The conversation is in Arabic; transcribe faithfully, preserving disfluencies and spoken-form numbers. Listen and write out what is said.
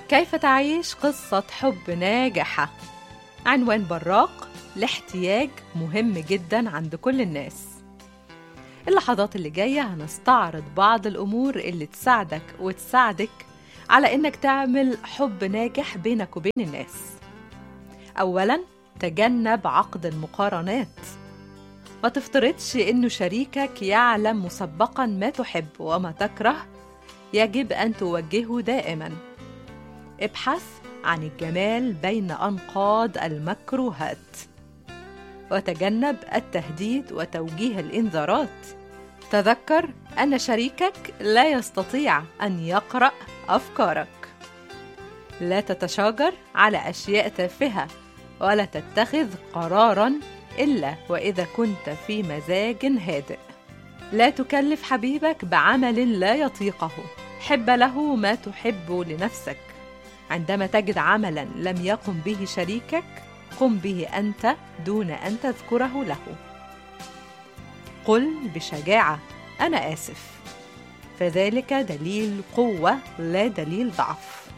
كيف تعيش قصة حب ناجحة؟ عنوان براق لاحتياج مهم جدا عند كل الناس. اللحظات اللي جاية هنستعرض بعض الأمور اللي تساعدك وتساعدك على إنك تعمل حب ناجح بينك وبين الناس. أولاً، تجنب عقد المقارنات. ما تفترضش إنه شريكك يعلم مسبقاً ما تحب وما تكره. يجب أن توجهه دائماً. ابحث عن الجمال بين أنقاض المكروهات، وتجنب التهديد وتوجيه الإنذارات. تذكر أن شريكك لا يستطيع أن يقرأ أفكارك. لا تتشاجر على أشياء تافهة، ولا تتخذ قراراً إلا وإذا كنت في مزاج هادئ. لا تكلف حبيبك بعمل لا يطيقه. حب له ما تحب لنفسك. عندما تجد عملاً لم يقم به شريكك، قم به أنت دون أن تذكره له. قل بشجاعة: أنا آسف، فذلك دليل قوة لا دليل ضعف.